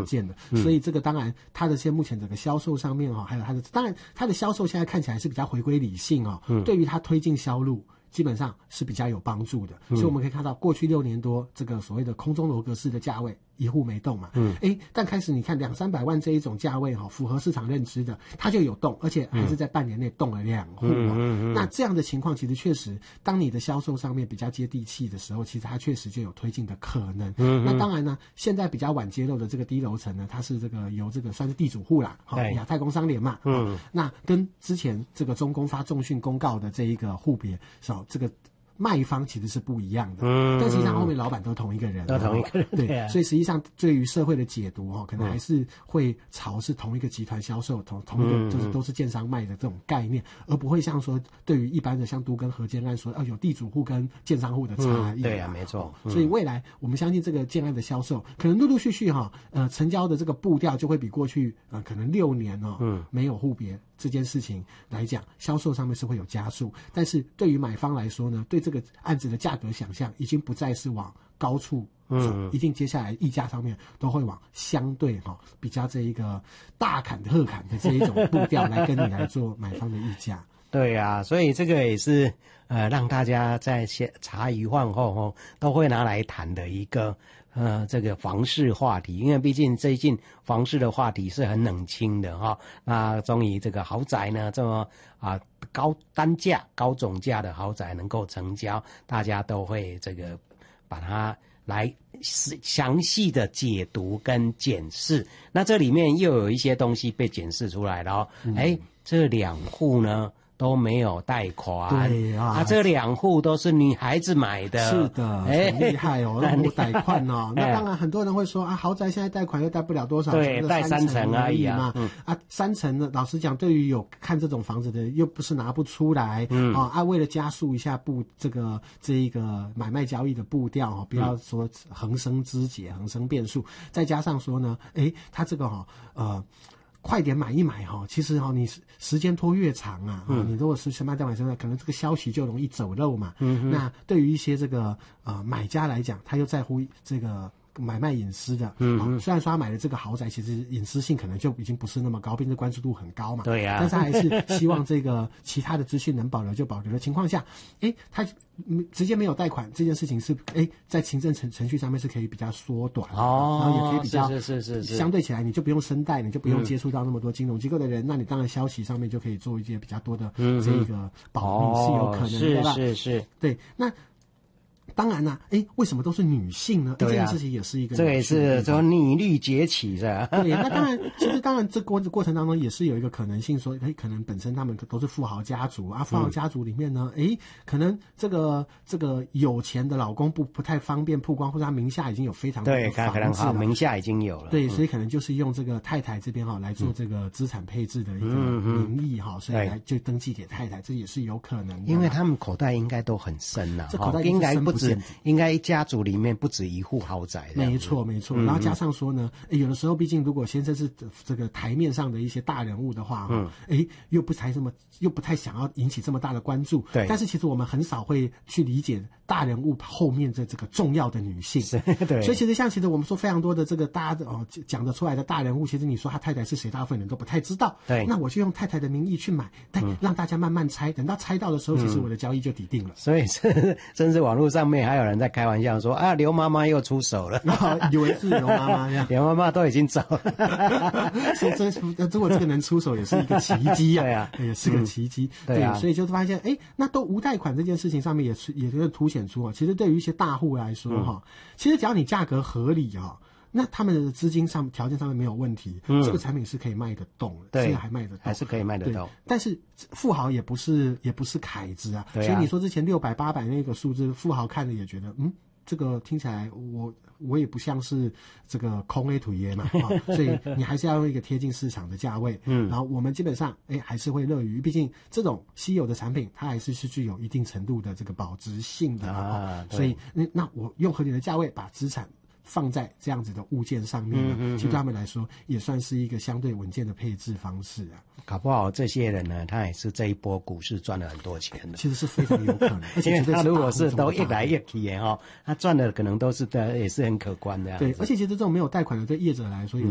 见的。所以这个当然它的现在目前整个销售上面还有当然它的销售现在看起来是比较回归理性对于它推进销路基本上是比较有帮助的。所以我们可以看到过去6年多这个所谓的空中楼阁式的价位一户没动嘛，但开始你看200-300万这一种价位符合市场认知的，它就有动，而且还是在半年内动了2户那这样的情况其实确实，当你的销售上面比较接地气的时候，其实它确实就有推进的可能。那当然呢，现在比较晚揭露的这个低楼层呢，它是这个由这个算是地主户啦，亚太工商联嘛，那跟之前这个中工发重讯公告的这一个户别这个卖方其实是不一样的，但实际上后面老板都同一个人，对，所以实际上对于社会的解读可能还是会朝是同一个集团销售，同一个就是都是建商卖的这种概念，而不会像说对于一般的像都跟合建案说有地主户跟建商户的差异。 对啊，没错。 所以未来我们相信这个建案的销售可能陆陆续续成交的这个步调就会比过去可能6年没有户别这件事情来讲，销售上面是会有加速，但是对于买方来说呢，对这个案子的价格想象已经不再是往高处走，一定接下来溢价上面都会往相对比较这一个大砍特砍的这一种步调来跟你来做买方的溢价。 对啊，所以这个也是让大家在茶余饭后都会拿来谈的一个这个房市话题，因为毕竟最近房市的话题是很冷清的那终于这个豪宅呢这么高单价高总价的豪宅能够成交，大家都会这个把它来详细的解读跟检视。那这里面又有一些东西被检视出来了这2户呢都没有贷款， 对这2户都是女孩子买的， 是的，很厉害都没贷款那当然很多人会说豪宅现在贷款又贷不了多少， 对，贷3成而已嘛 ，3成的老实讲，对于有看这种房子的又不是拿不出来为了加速一下这一个买卖交易的步调不要说横生枝节横生变数，再加上说呢他这个快点买一买其实你时间拖越长你如果是全卖贷款身上，可能这个消息就容易走漏嘛。那对于一些这个买家来讲，他又在乎这个买卖隐私的，虽然说他买的这个豪宅，其实隐私性可能就已经不是那么高，并且关注度很高嘛。 对呀， 但是他还是希望这个其他的资讯能保留就保留的情况下，他直接没有贷款这件事情是在行政程序上面是可以比较缩短然后也可以比较是相对起来你就不用申贷，你就不用接触到那么多金融机构的人，那你当然消息上面就可以做一些比较多的这个保密是有可能的吧？ 是， 对，那。当然啦，为什么都是女性呢？这件事情也是一个， 这也是说女力崛起是吧？ 对，那当然，其实当然这过程当中也是有一个可能性，说可能本身他们都是富豪家族富豪家族里面呢，可能这个有钱的老公不太方便曝光，或者他名下已经有非常多的房子了， 可能名下已经有了， 对，所以可能就是用这个太太这边来做这个资产配置的一个名义所以来就登记给太太，这也是有可能的， 因为他们口袋应该都很深这口袋应该不止，应该家族里面不止1户豪宅的， 没错，然后加上说呢，有的时候毕竟如果先生是这个台面上的一些大人物的话又不太想要引起这么大的关注， 对， 但是其实我们很少会去理解大人物后面的这个重要的女性， 对， 所以其实我们说非常多的这个大家讲得出来的大人物，其实你说他太太是谁，大部分人都不太知道， 对， 那我就用太太的名义去买，让大家慢慢猜，等到猜到的时候，其实我的交易就抵定了。 所以甚至网络上面还有人在开玩笑说刘妈妈又出手了， 以为是刘妈妈， 刘妈妈都已经走了， 所以如果这个能出手也是一个奇迹对啊， 也是个奇迹，对，所以就发现那都无贷款这件事情上面也就凸显出其实对于一些大户来说其实只要你价格合理那他们的资金上条件上面没有问题，这个产品是可以卖得动的， 对， 还卖得动， 还是可以卖得动。 但是富豪也不是凯子所以你说之前600、800那个数字，富豪看了也觉得这个听起来我也不像是这个空 A 土耶嘛所以你还是要用一个贴近市场的价位然后我们基本上还是会乐于，毕竟这种稀有的产品它还是具有一定程度的这个保值性的所以那我用合理的价位把资产放在这样子的物件上面其实对他们来说也算是一个相对稳健的配置方式搞不好这些人呢，他也是这一波股市赚了很多钱的， 其实是非常有可能因为他如果是都一来一去他赚的可能都是也是很可观的。 对，而且其实这种没有贷款的对业者来说